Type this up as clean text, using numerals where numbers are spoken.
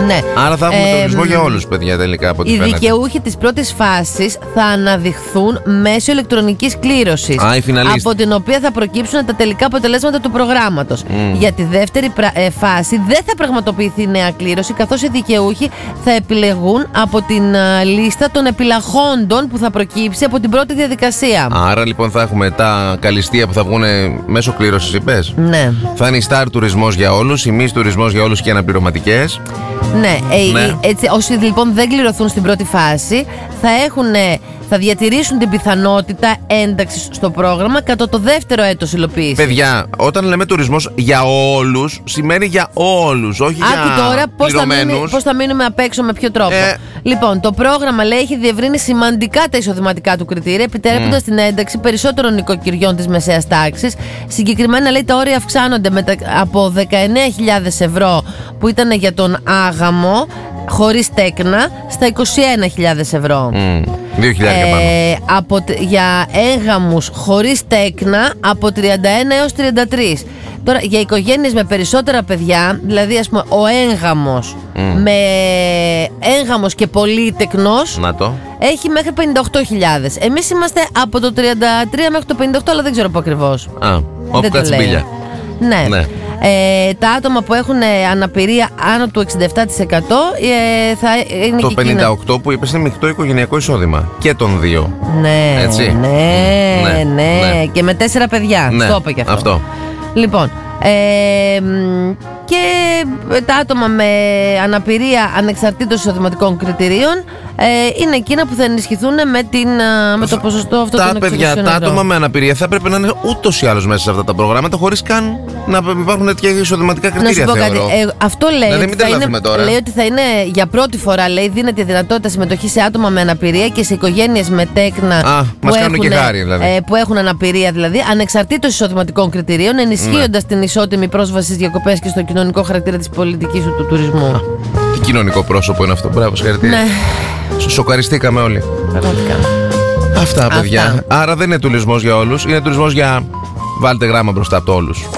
Ναι. Άρα θα έχουμε τουρισμό για όλους, παιδιά, τελικά από ό,τι φαίνεται. Οι δικαιούχοι της πρώτης φάσης θα αναδειχθούν μέσω ηλεκτρονικής κλήρωσης, από την οποία θα προκύψουν τα τελικά αποτελέσματα του προγράμματος. Για τη δεύτερη φάση δεν θα πραγματοποιηθεί νέα κλήρωση, καθώς οι δικαιούχοι θα επιλεγούν από την λίστα των επιλαχόντων που θα προκύψει από την πρώτη διαδικασία. Άρα λοιπόν θα έχουμε τα καλυστία που θα βγουν μέσω κλήρωσης, είπες. Ναι. Θα είναι η Star τουρισμός για όλους, η Miss τουρισμός για όλους και αναπληρωματικές. Ναι, έτσι, όσοι λοιπόν δεν κληρωθούν στην πρώτη φάση θα διατηρήσουν την πιθανότητα ένταξης στο πρόγραμμα κατά το δεύτερο έτος υλοποίησης. Παιδιά, όταν λέμε τουρισμός για όλους, σημαίνει για όλους, όχι για τώρα πληρωμένους. πώς θα μείνουμε απ' έξω, με ποιο τρόπο. Λοιπόν, το πρόγραμμα, λέει, έχει διευρύνει σημαντικά τα εισοδηματικά του κριτήρια, επιτρέποντας την ένταξη περισσότερων νοικοκυριών της μεσαίας τάξης. Συγκεκριμένα, λέει, τα όρια αυξάνονται από 19.000 ευρώ που ήταν για τον άγαμο χωρίς τέκνα στα 21.000 ευρώ. 2.000 πάνω. Για έγαμους χωρίς τέκνα από 31 έως 33. Τώρα, για οικογένειες με περισσότερα παιδιά, δηλαδή ας πούμε ο έγγαμος με έγγαμος και πολύτεκνος, έχει μέχρι 58.000. Εμείς είμαστε από το 33 μέχρι το 58, αλλά δεν ξέρω πού ακριβώς. Όπου κατσιμπίλια. Ναι. Τα άτομα που έχουν αναπηρία άνω του 67% θα είναι το και 58% που είπες είναι μεικτό οικογενειακό εισόδημα και των δύο. Ναι, έτσι. Ναι. Και με 4 παιδιά. Ναι, το είπα και αυτό. Λοιπόν, και τα άτομα με αναπηρία ανεξαρτήτως εισοδηματικών κριτηρίων είναι εκείνα που θα ενισχυθούν με το ποσοστό αυτό των 600 ευρώ. Τα παιδιά, τα άτομα με αναπηρία θα πρέπει να είναι ούτως ή άλλως μέσα σε αυτά τα προγράμματα, χωρίς καν να υπάρχουν τέτοια εισοδηματικά κριτήρια. Να σου πω κάτι. Αυτό λέει. Δηλαδή, λέει ότι θα είναι για πρώτη φορά, λέει, δίνεται δυνατότητα συμμετοχή σε άτομα με αναπηρία και σε οικογένειες με τέκνα που έχουν αναπηρία, δηλαδή, ανεξαρτήτως εισοδηματικών κριτηρίων, ενισχύοντας την ισότιμη πρόσβαση στις διακοπές και στο κοινωνικό χαρακτήρα της πολιτικής του τουρισμού. Τι κοινωνικό πρόσωπο είναι αυτό, μπράβο, συγχαρητήρια. Ναι. Σοκαριστήκαμε όλοι. Πραγματικά. Αυτά, παιδιά. Άρα δεν είναι τουρισμός για όλους, είναι τουρισμός για. Βάλτε γράμμα μπροστά από το όλους.